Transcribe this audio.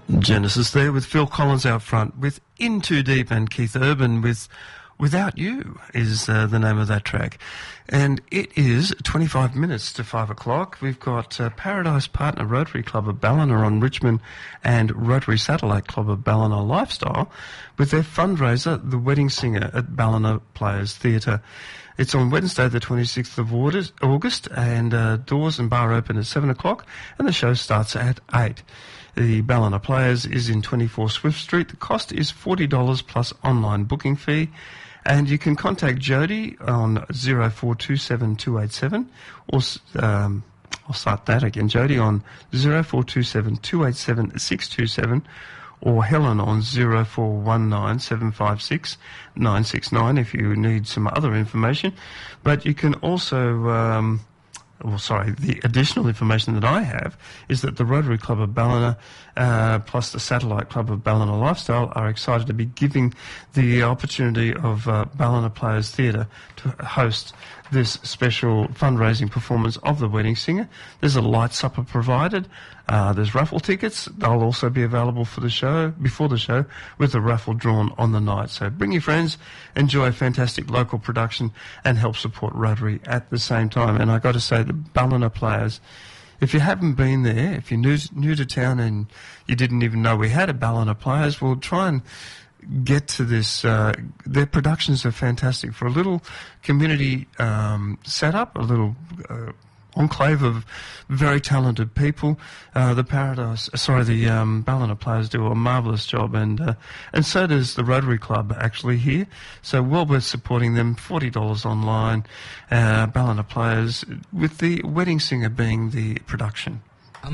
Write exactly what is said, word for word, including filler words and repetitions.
Genesis there with Phil Collins out front with In Too Deep, and Keith Urban with Without You is uh, the name of that track. And it is twenty-five minutes to five o'clock. We've got uh, Paradise Partner Rotary Club of Ballina on Richmond and Rotary Satellite Club of Ballina Lifestyle with their fundraiser, The Wedding Singer at Ballina Players Theatre. It's on Wednesday the twenty-sixth of August, and uh, doors and bar open at seven o'clock, and the show starts at eight. The Ballina Players is in twenty-four Swift Street. The cost is forty dollars plus online booking fee. And you can contact Jody on zero four two seven two eight seven, or um, I'll start that again, Jody on zero four two seven two eight seven six two seven, or Helen on zero four one nine seven five six nine six nine if you need some other information. But you can also... Um, Well, sorry, the additional information that I have is that the Rotary Club of Ballina uh, plus the Satellite Club of Ballina Lifestyle are excited to be giving the opportunity of uh, Ballina Players Theatre to host this special fundraising performance of The Wedding Singer. There's a light supper provided. Uh, there's raffle tickets. They'll also be available for the show, before the show, with a raffle drawn on the night. So bring your friends, enjoy a fantastic local production, and help support Rotary at the same time. And I got to say, the Ballina Players, if you haven't been there, if you're new, new to town and you didn't even know we had a Ballina Players, well, try and get to this. Uh, their productions are fantastic. For a little community um, setup, a little uh, enclave of very talented people, uh, the Paradise, sorry, the um, Ballina Players do a marvellous job, and uh, and so does the Rotary Club actually here. So well worth supporting them. forty dollars online, uh, Ballina Players, with the Wedding Singer being the production.